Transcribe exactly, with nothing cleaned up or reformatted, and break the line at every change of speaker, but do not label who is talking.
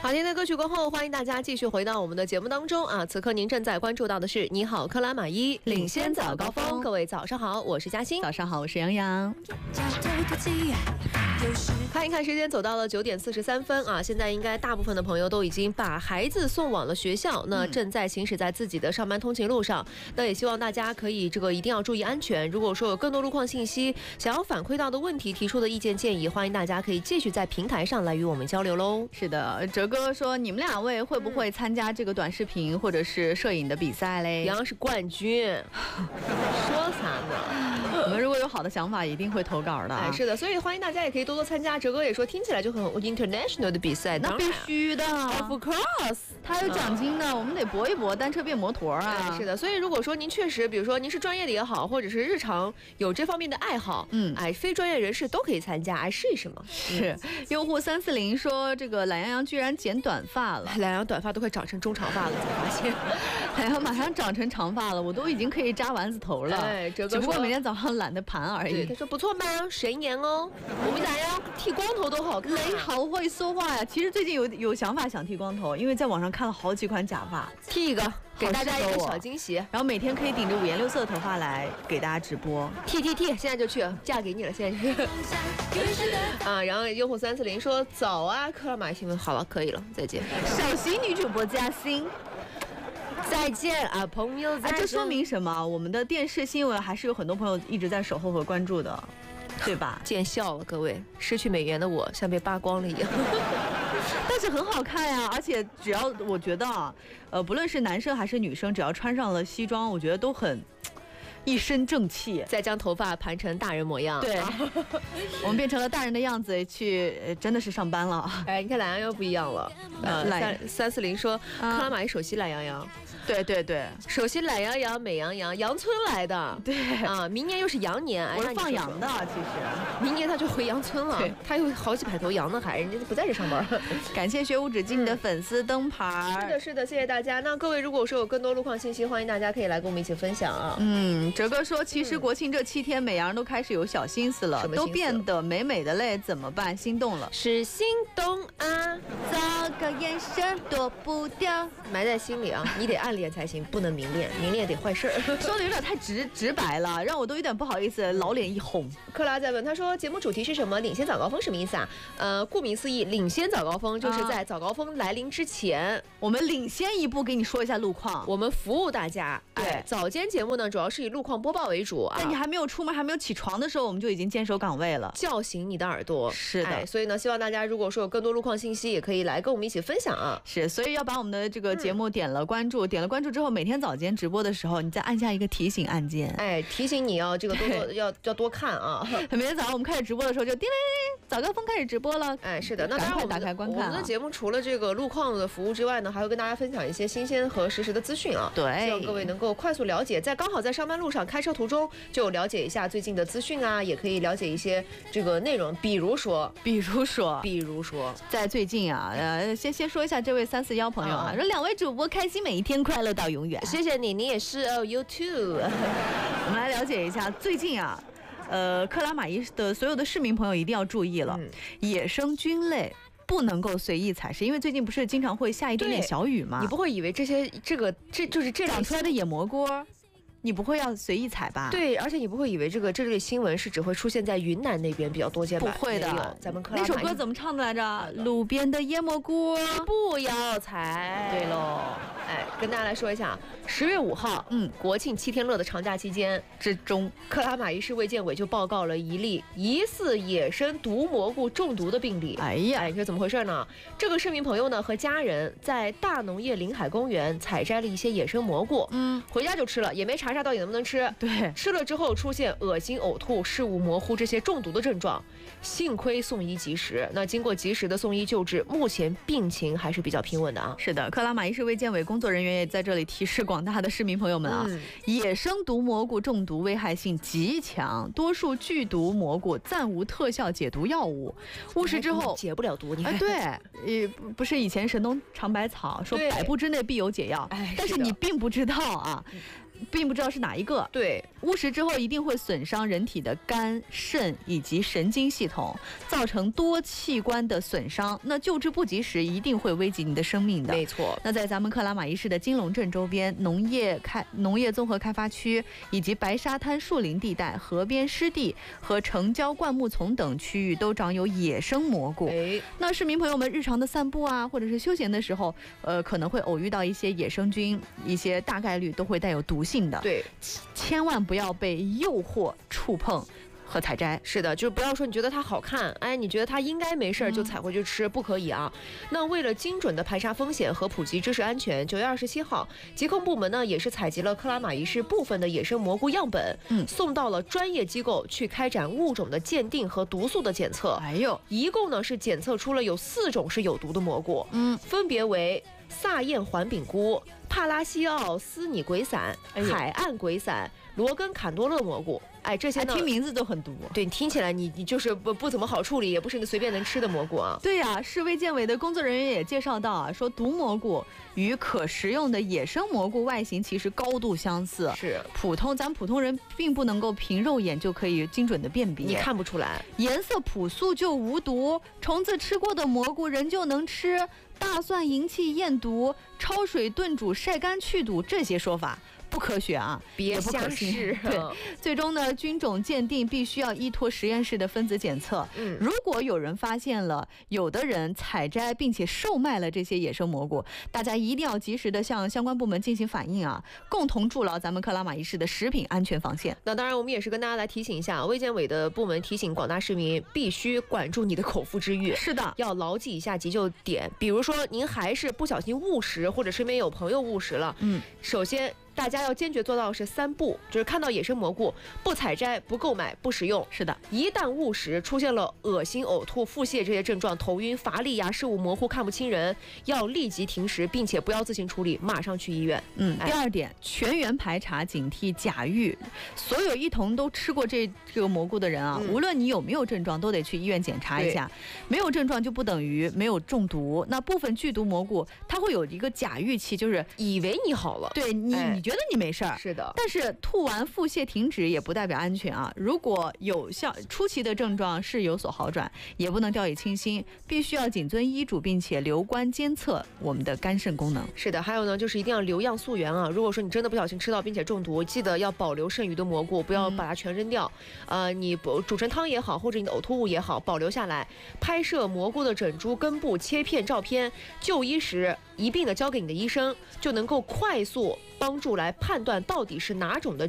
好听的歌曲过后，欢迎大家继续回到我们的节目当中啊！此刻您正在关注到的是《你好，克拉玛依》领先早高峰。各位早上好，我是嘉欣。
早上好，我是杨洋。
看一看时间，走到了九点四十三分啊！现在应该大部分的朋友都已经把孩子送往了学校，那正在行驶在自己的上班通勤路上。那也希望大家可以这个一定要注意安全。如果说有更多路况信息，想要反馈到的问题、提出的意见建议，欢迎大家可以继续在平台上来与我们交流喽。
是的，哲哥说你们两位会不会参加这个短视频或者是摄影的比赛嘞？
杨是冠军，说啥呢？
我们如果有好的想法，一定会投稿的、啊
哎。是的，所以欢迎大家也可以多多参加。哲哥也说听起来就很 international 的比赛，
那必须的
，of course，
它有奖金的，嗯、我们得搏一搏，单车变摩托啊、
哎。是的，所以如果说您确实，比如说您是专业的也好，或者是日常有这方面的爱好，嗯，哎，非专业人士都可以参加，哎，试一试嘛。
是，用户三四零说这个懒羊羊居然剪短发了，
懒羊羊短发都快长成中长发了，才发现，
懒羊马上长成长发了，我都已经可以扎丸子头了，
哎，哲哥
只不过每天早上懒得盘而已。
他说不错吧，神颜哦，我们懒羊剃光头都好看、啊。
雷好会说话呀！其实最近有有想法想剃光头，因为在网上看了好几款假发，
剃一个给大家一个小惊喜，
然后每天可以顶着五颜六色的头发来给大家直播。
剃剃剃，现在就去，嫁给你了，现在去。啊，然后用户三四零说早啊，克拉玛依新闻好了，可以了，再见。
首席女主播嘉欣。
再见啊，朋友！
哎，这说明什么？我们的电视新闻还是有很多朋友一直在守候和关注的，对吧？
见笑了，各位，失去美颜的我像被扒光了一样。
但是很好看呀、啊，而且只要我觉得啊，呃，不论是男生还是女生，只要穿上了西装，我觉得都很一身正气。
再将头发盘成大人模样，
对，我们变成了大人的样子去，呃、真的是上班了。
哎，你看懒羊羊不一样了。呃，三三四零说，克拉玛依首席懒羊羊。
对对对，
首席懒羊羊、美羊羊，羊村来的。
对
啊，明年又是羊年，
我是放羊的，其实
明年他就回羊村了。他有好几百头羊呢，还人家不在这上班。
感谢学无止境的粉丝灯牌、
嗯。是的，是的，谢谢大家。那各位如果说有更多路况信息，欢迎大家可以来跟我们一起分享啊。
嗯，哲哥说，其实国庆这七天，美羊都开始有小心思了，
嗯、
都变得美美的嘞，怎么办？心动了，
是心动啊！
糟糕眼神躲不掉，
埋在心里啊，你得暗恋才行，不能明恋，明恋得坏事儿。
说的有点太直直白了，让我都有点不好意思，老脸一红。
克拉在问他说，节目主题是什么？领先早高峰什么意思啊？呃，顾名思义，领先早高峰就是在早高峰来临之前，啊、
我们领先一步给你说一下路况，
我们服务大家。对，哎、早间节目呢，主要是以路况播报为主啊。
在你还没有出门、还没有起床的时候，我们就已经坚守岗位了，
叫醒你的耳朵。
是的、
哎，所以呢，希望大家如果说有更多路况信息，也可以来跟我们一起分享啊。
是，所以要把我们的这个节目点了关注，嗯、点了关注之后，每天早间直播的时候，你再按下一个提醒按键，
哎，提醒你要这个多多要要多看啊。
每天早上我们开始直播的时候就叮铃铃，早高峰开始直播了。
哎，是的，那当然
赶快打开观看、啊。
我们的节目除了这个路况的服务之外呢，还会跟大家分享一些新鲜和实时的资讯啊。
对，
希望各位能够快速了解，在刚好在上班路上开车途中就了解一下最近的资讯啊，也可以了解一些这个内容，比如说，
比如说，
比如说，
在最近啊，呃，先先说一下这位三四幺朋友啊，说、嗯、两位主播开心每一天，快乐到永远。
谢谢你，你也是哦 ，You too。
我们来了解一下最近啊。呃，克拉玛依的所有的市民朋友一定要注意了，嗯、野生菌类不能够随意采食，因为最近不是经常会下一点点小雨吗？
你不会以为这些这个这就是这
长出来的野蘑菇，你不会要随意采吧？
对，而且你不会以为这个这类新闻是只会出现在云南那边比较多见吧？
不会的，
咱们克拉玛依
那首歌怎么唱的来着？路边的野蘑菇
不要采。
对喽，
哎，跟大家来说一下，十月五号，嗯，国庆七天乐的长假期间
之中，
克拉玛依市卫健委就报告了一例疑似野生毒蘑菇中毒的病例。
哎呀，
哎，你说怎么回事呢？这个市民朋友呢和家人在大农业临海公园采摘了一些野生蘑菇，嗯，回家就吃了，也没查查到底能不能吃。
对，
吃了之后出现恶心、呕吐、视物模糊这些中毒的症状，幸亏送医及时。那经过及时的送医救治，目前病情还是比较平稳的啊。
是的，克拉玛依市卫健委工作人员也在这里提示广大的市民朋友们啊，嗯、野生毒蘑菇中毒危害性极强，多数剧毒蘑菇暂无特效解毒药物，误食之后
解不了毒。你
看，哎、对，也不是以前神农尝百草说百步之内必有解药，哎、但是你并不知道啊。 并不知道是哪一个。
对，
误食之后一定会损伤人体的肝、肾以及神经系统，造成多器官的损伤。那救治不及时，一定会危及你的生命的。
没错。
那在咱们克拉玛依市的金龙镇周边，农业开农业综合开发区以及白沙滩树林地带、河边湿地和城郊灌木丛等区域都长有野生蘑菇。
哎，
那市民朋友们日常的散步啊，或者是休闲的时候，呃，可能会偶遇到一些野生菌，一些大概率都会带有毒性的。
对，
千万不要被诱惑触碰和采摘。
是的，就是不要说你觉得它好看，哎，你觉得它应该没事儿就采回去吃，嗯、不可以啊。那为了精准的排查风险和普及知识安全，九月二十七号，疾控部门呢也是采集了克拉玛依市部分的野生蘑菇样本，嗯，送到了专业机构去开展物种的鉴定和毒素的检测。
哎呦，
一共呢是检测出了有四种是有毒的蘑菇，嗯，分别为萨燕环柄菇、帕拉西奥斯拟鬼伞、哎、海岸鬼伞、罗根坎多勒蘑菇。哎，这些呢，
听名字都很毒。
对，你听起来你你就是不不怎么好处理，也不是你随便能吃的蘑菇啊。
对呀、啊，市卫健委的工作人员也介绍到啊，说毒蘑菇与可食用的野生蘑菇外形其实高度相似，
是
普通咱普通人并不能够凭肉眼就可以精准的辨别，
你看不出来，
颜色朴素就无毒，虫子吃过的蘑菇人就能吃，大蒜银器验毒，焯水炖煮晒干去毒，这些说法不科学啊，
别瞎试。
对，最终呢，菌种鉴定必须要依托实验室的分子检测。嗯，如果有人发现了有的人采摘并且售卖了这些野生蘑菇，大家一定要及时的向相关部门进行反映啊，共同筑牢咱们克拉玛依市的食品安全防线。
那当然，我们也是跟大家来提醒一下，卫健委的部门提醒广大市民必须管住你的口腹之欲。
是的，
要牢记以下急救点，比如说您还是不小心误食，或者身边有朋友误食了，嗯，首先大家要坚决做到是三不，就是看到野生蘑菇不采摘、不购买、不食用。
是的，
一旦误食出现了恶心、呕吐、腹泻这些症状，头晕、乏力呀、视物模糊、看不清人，要立即停食，并且不要自行处理，马上去医院。
嗯，第二点，全员排查，警惕假预。所有一同都吃过这这个蘑菇的人啊，嗯、无论你有没有症状，都得去医院检查一下。没有症状就不等于没有中毒。那部分剧毒蘑菇，它会有一个假预期，就是
以为你好了，
对你、哎、你觉得你没事儿，
是的，
但是吐完腹泻停止也不代表安全啊。如果有效初期的症状是有所好转，也不能掉以轻心，必须要谨遵医嘱，并且留观监测我们的肝肾功能。
是的，还有呢，就是一定要留样溯源啊。如果说你真的不小心吃到并且中毒，记得要保留剩余的蘑菇，不要把它全扔掉。嗯、呃，你煮成汤也好，或者你的呕吐物也好，保留下来，拍摄蘑菇的整株、根部切片照片，就医时一并的交给你的医生，就能够快速帮助来判断到底是哪种的